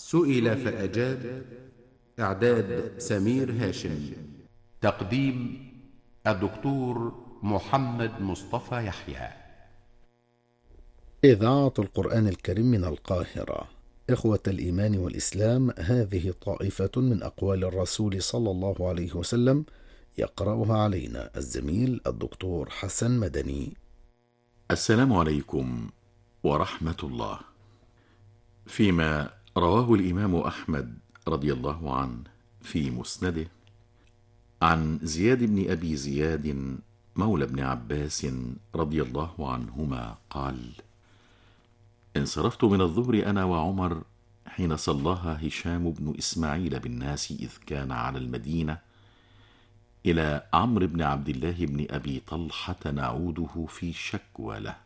سئل فأجاب. إعداد سمير هاشم. تقديم الدكتور محمد مصطفى يحيى. إذاعة القرآن الكريم من القاهرة. إخوة الإيمان والإسلام، هذه طائفة من أقوال الرسول صلى الله عليه وسلم يقرأها علينا الزميل الدكتور حسن مدني. السلام عليكم ورحمة الله. فيما رواه الإمام أحمد رضي الله عنه في مسنده عن زياد بن أبي زياد مولى ابن عباس رضي الله عنهما قال: انصرفت من الظهر أنا وعمر حين صلاها هشام بن إسماعيل بالناس إذ كان على المدينة إلى عمرو بن عبد الله بن أبي طلحة نعوده في شكوى له.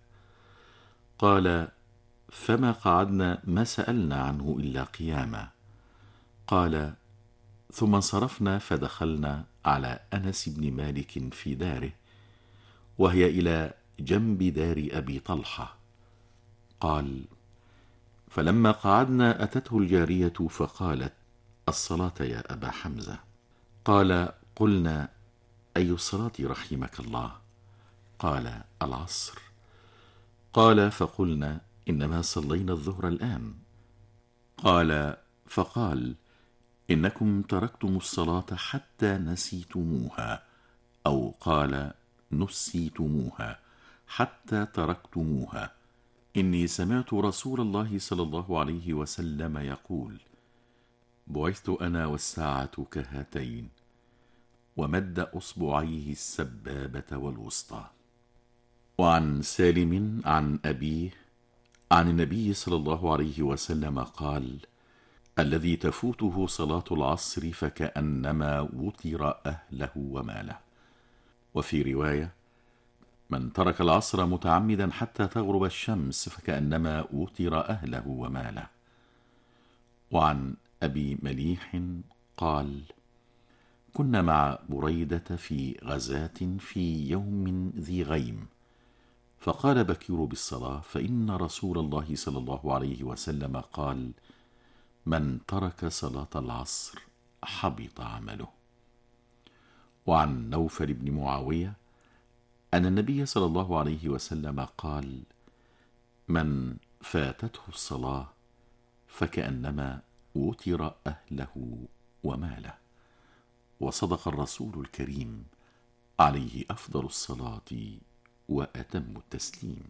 قال: فما قعدنا ما سألنا عنه إلا قياما. قال: ثم انصرفنا فدخلنا على أنس بن مالك في داره، وهي إلى جنب دار أبي طلحة. قال: فلما قعدنا أتته الجارية فقالت: الصلاة يا أبا حمزة. قال: قلنا: أي الصلاة رحمك الله؟ قال: العصر. قال: فقلنا: إنما صلينا الظهر الآن. قال: فقال: إنكم تركتم الصلاة حتى نسيتموها، أو قال: نسيتموها حتى تركتموها. إني سمعت رسول الله صلى الله عليه وسلم يقول: بعثت أنا والساعة كهاتين، ومد أصبعيه السبابة والوسطى. وعن سالم عن أبيه عن النبي صلى الله عليه وسلم قال: الذي تفوته صلاة العصر فكأنما وطر أهله وماله. وفي رواية: من ترك العصر متعمدا حتى تغرب الشمس فكأنما وطر أهله وماله. وعن أبي مليح قال: كنا مع بريدة في غزاة في يوم ذي غيم، فقال بكير بالصلاة، فإن رسول الله صلى الله عليه وسلم قال: من ترك صلاة العصر حبط عمله. وعن نوفل بن معاوية أن النبي صلى الله عليه وسلم قال: من فاتته الصلاة فكأنما وتر أهله وماله. وصدق الرسول الكريم عليه أفضل الصلاة وأتم التسليم.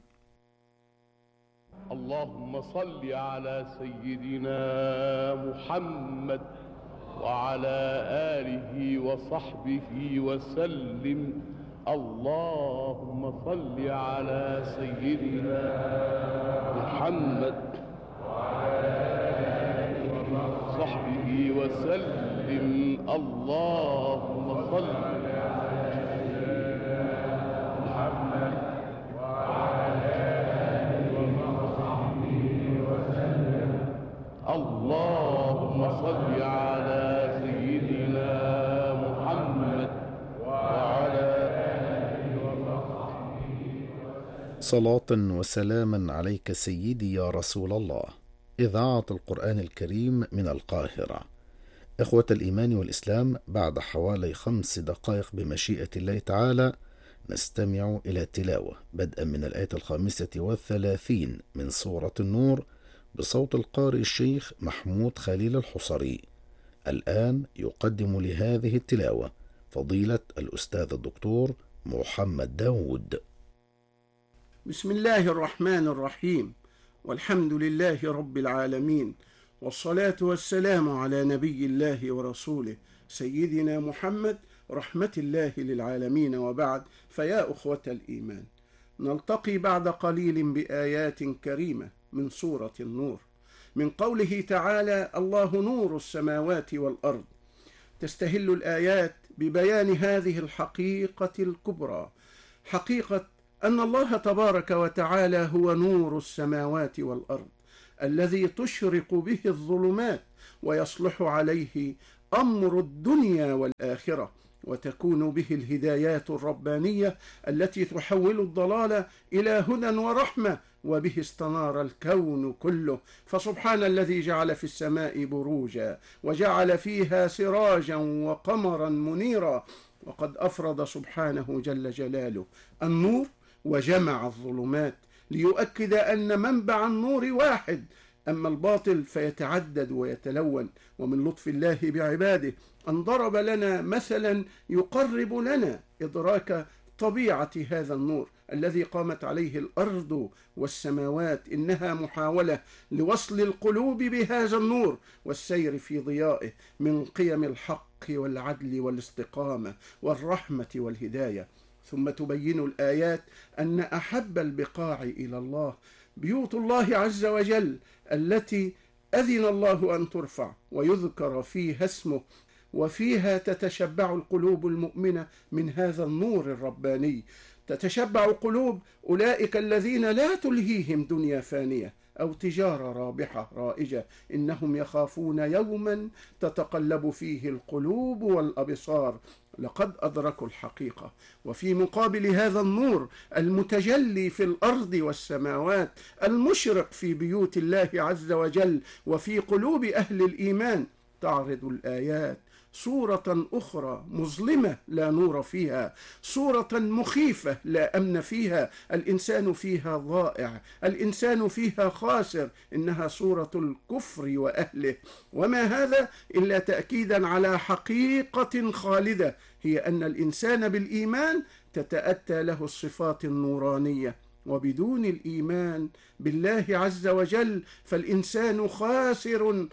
اللهم صل على سيدنا محمد وعلى آله وصحبه وسلم. اللهم صل على سيدنا محمد وعلى آله وصحبه وسلم. اللهم صل على سيدنا محمد وعلى آله وصحبه وسلم. اللهم صل على سيدنا محمد وعلى آله وصحبه وسلم. صلاة وسلاما عليك سيدي يا رسول الله. إذاعة القرآن الكريم من القاهرة. إخوة الإيمان والإسلام، بعد حوالي 5 دقائق بمشيئة الله تعالى نستمع إلى تلاوة بدءا من الآية 35 من سورة النور بصوت القارئ الشيخ محمود خليل الحصري. الآن يقدم لهذه التلاوة فضيلة الأستاذ الدكتور محمد داود. بسم الله الرحمن الرحيم، والحمد لله رب العالمين، والصلاة والسلام على نبي الله ورسوله سيدنا محمد رحمة الله للعالمين، وبعد. فيا أخوة الإيمان، نلتقي بعد قليل بآيات كريمة من سورة النور، من قوله تعالى: الله نور السماوات والأرض. تستهل الآيات ببيان هذه الحقيقة الكبرى، حقيقة أن الله تبارك وتعالى هو نور السماوات والأرض، الذي تشرق به الظلمات ويصلح عليه أمر الدنيا والآخرة، وتكون به الهدايات الربانية التي تحول الضلال إلى هدى ورحمة، وبه استنار الكون كله. فسبحان الذي جعل في السماء بروجا وجعل فيها سراجا وقمرا منيرا. وقد أفرد سبحانه جل جلاله النور وجمع الظلمات ليؤكد أن منبع النور واحد، أما الباطل فيتعدد ويتلون. ومن لطف الله بعباده أن ضرب لنا مثلا يقرب لنا إدراك طبيعة هذا النور الذي قامت عليه الأرض والسماوات. إنها محاولة لوصل القلوب بهذا النور والسير في ضيائه من قيم الحق والعدل والاستقامة والرحمة والهداية. ثم تبين الآيات أن أحب البقاع إلى الله بيوت الله عز وجل التي أذن الله أن ترفع ويذكر فيها اسمه، وفيها تتشبع القلوب المؤمنة من هذا النور الرباني. تتشبع قلوب أولئك الذين لا تلهيهم دنيا فانية أو تجارة رابحة رائجة، إنهم يخافون يوما تتقلب فيه القلوب والأبصار. لقد أدركوا الحقيقة. وفي مقابل هذا النور المتجلي في الأرض والسماوات المشرق في بيوت الله عز وجل وفي قلوب أهل الإيمان، تعرض الآيات صورة أخرى مظلمة لا نور فيها، صورة مخيفة لا أمن فيها، الإنسان فيها ضائع، الإنسان فيها خاسر. إنها صورة الكفر وأهله، وما هذا إلا تأكيدا على حقيقة خالدة، هي أن الإنسان بالإيمان تتأتى له الصفات النورانية، وبدون الإيمان بالله عز وجل فالإنسان خاسر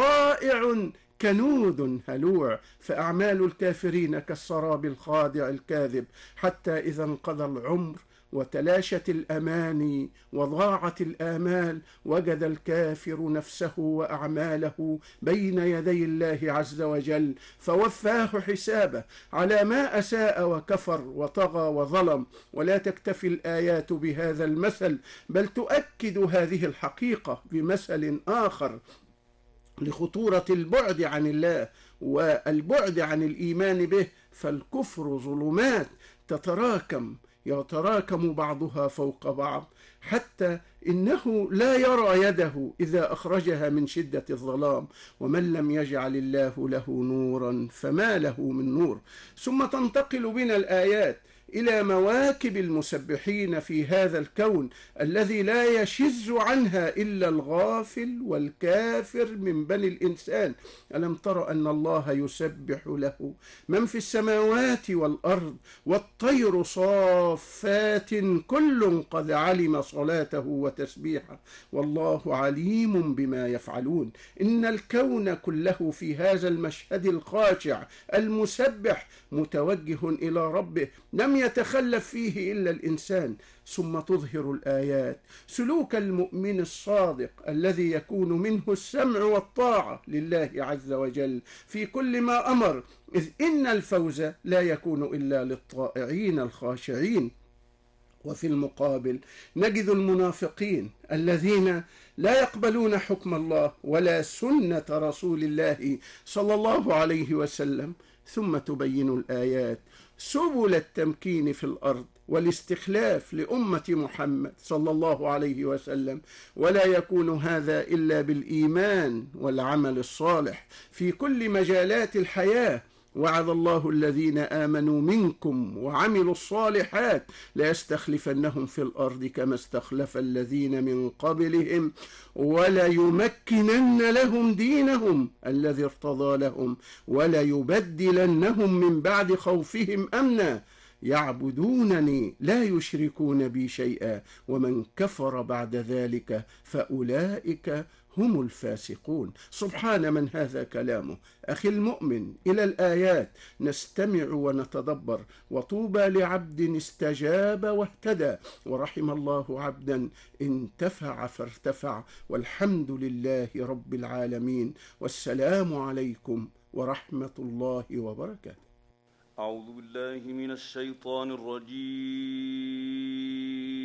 ضائع كنود هلوع. فأعمال الكافرين كالسراب الخادع الكاذب، حتى إذا انقضى العمر وتلاشت الأماني وضاعت الآمال وجد الكافر نفسه وأعماله بين يدي الله عز وجل فوفاه حسابه على ما أساء وكفر وطغى وظلم. ولا تكتفي الآيات بهذا المثل، بل تؤكد هذه الحقيقة بمثل آخر لخطورة البعد عن الله والبعد عن الإيمان به. فالكفر ظلمات يتراكم بعضها فوق بعض، حتى إنه لا يرى يده إذا أخرجها من شدة الظلام. ومن لم يجعل الله له نورا فما له من نور. ثم تنتقل بنا الآيات إلى مواكب المسبحين في هذا الكون الذي لا يشز عنها إلا الغافل والكافر من بني الإنسان. ألم تر أن الله يسبح له من في السماوات والأرض والطير صافات كل قد علم صلاته وتسبيحه والله عليم بما يفعلون. إن الكون كله في هذا المشهد الخاشع المسبح متوجه إلى ربه، لم يتخلف فيه إلا الإنسان. ثم تظهر الآيات سلوك المؤمن الصادق الذي يكون منه السمع والطاعة لله عز وجل في كل ما أمر، إذ إن الفوز لا يكون إلا للطائعين الخاشعين. وفي المقابل نجد المنافقين الذين لا يقبلون حكم الله ولا سنة رسول الله صلى الله عليه وسلم. ثم تبين الآيات سبل التمكين في الأرض والاستخلاف لأمة محمد صلى الله عليه وسلم، ولا يكون هذا إلا بالإيمان والعمل الصالح في كل مجالات الحياة. وعد الله الذين آمنوا منكم وعملوا الصالحات ليستخلفنهم في الأرض كما استخلف الذين من قبلهم وليمكنن لهم دينهم الذي ارتضى لهم وليبدلنهم من بعد خوفهم أمنا يعبدونني لا يشركون بي شيئا ومن كفر بعد ذلك فأولئك هم الفاسقون. سبحان من هذا كلامه. أخي المؤمن، إلى الآيات نستمع ونتدبر، وطوبى لعبد استجاب واهتدى، ورحم الله عبدا انتفع فارتفع، والحمد لله رب العالمين، والسلام عليكم ورحمة الله وبركاته. أعوذ بالله من الشيطان الرجيم.